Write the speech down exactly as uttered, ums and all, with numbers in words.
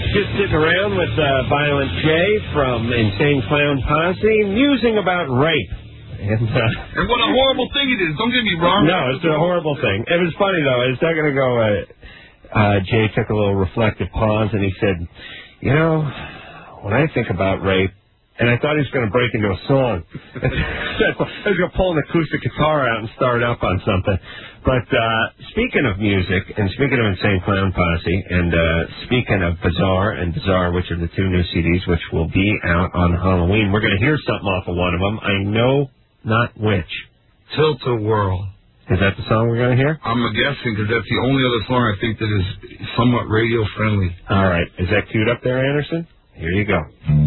Just sitting around with uh, Violent J from Insane Clown Posse, musing about rape. And, uh, and what a horrible thing it is. Don't get me wrong. No, it's a horrible thing. It was funny, though. I was talking to go, uh, uh, Jay took a little reflective pause, and he said, you know, when I think about rape, and I thought he was going to break into a song. I was going to pull an acoustic guitar out and start up on something. But uh, speaking of music, and speaking of Insane Clown Posse, and uh, speaking of Bizarre and Bizarre, which are the two new C Ds which will be out on Halloween, we're going to hear something off of one of them. I know not which. Tilt-A-Whirl. Is that the song we're going to hear? I'm guessing, because that's the only other song I think that is somewhat radio-friendly. All right. Is that queued up there, Anderson? Here you go.